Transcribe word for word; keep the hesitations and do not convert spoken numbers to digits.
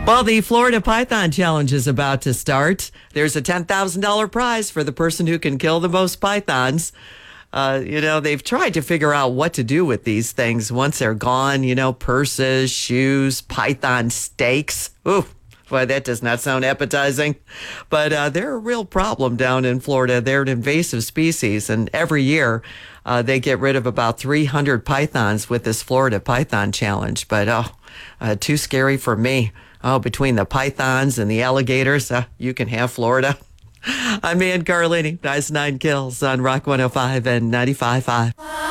Well, the Florida Python Challenge is about to start. There's a ten thousand dollars prize for the person who can kill the most pythons. Uh, you know, they've tried to figure out what to do with these things once they're gone. You know, purses, shoes, python steaks. Ooh, boy, that does not sound appetizing. But uh, they're a real problem down in Florida. They're an invasive species, and every year uh, they get rid of about three hundred pythons with this Florida Python Challenge. But, oh, uh, too scary for me. Oh, between the pythons and the alligators, uh, you can have Florida. I'm Ann Carlini, Nice Nine Kills on Rock one oh five and ninety-five point five.